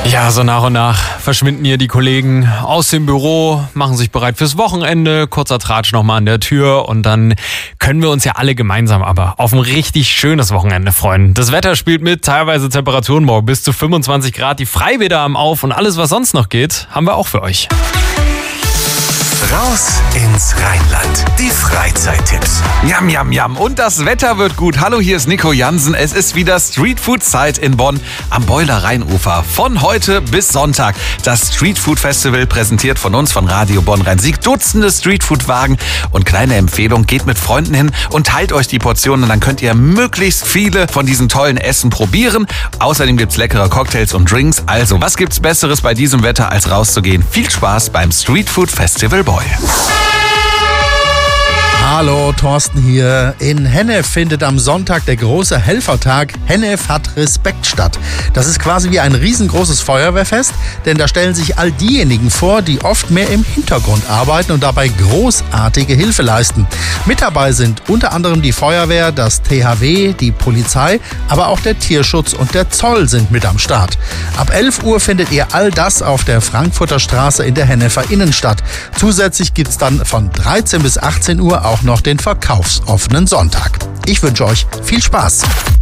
Ja, so nach und nach verschwinden hier die Kollegen aus dem Büro, machen sich bereit fürs Wochenende, kurzer Tratsch nochmal an der Tür und dann können wir uns ja alle gemeinsam aber auf ein richtig schönes Wochenende freuen. Das Wetter spielt mit, teilweise Temperaturen morgen bis zu 25 Grad, die Freibäder haben auf und alles, was sonst noch geht, haben wir auch für euch. Raus ins Rheinland. Die Freizeittipps. Jam, jam, jam. Und das Wetter wird gut. Hallo, hier ist Nico Jansen. Es ist wieder Streetfood-Zeit in Bonn am Beuler Rheinufer. Von heute bis Sonntag. Das Streetfood Festival präsentiert von uns, von Radio Bonn-Rhein-Sieg. Dutzende Streetfood-Wagen. Und kleine Empfehlung, geht mit Freunden hin und teilt euch die Portionen. Und dann könnt ihr möglichst viele von diesen tollen Essen probieren. Außerdem gibt's leckere Cocktails und Drinks. Also, was gibt's Besseres bei diesem Wetter, als rauszugehen? Viel Spaß beim Streetfood Festival Bonn. Hallo, Thorsten hier. In Hennef findet am Sonntag der große Helfertag Hennef hat Respekt statt. Das ist quasi wie ein riesengroßes Feuerwehrfest, denn da stellen sich all diejenigen vor, die oft mehr im Hintergrund arbeiten und dabei großartige Hilfe leisten. Mit dabei sind unter anderem die Feuerwehr, das THW, die Polizei, aber auch der Tierschutz und der Zoll sind mit am Start. Ab 11 Uhr findet ihr all das auf der Frankfurter Straße in der Hennefer Innenstadt. Zusätzlich gibt's dann von 13 bis 18 Uhr auch noch den verkaufsoffenen Sonntag. Ich wünsche euch viel Spaß.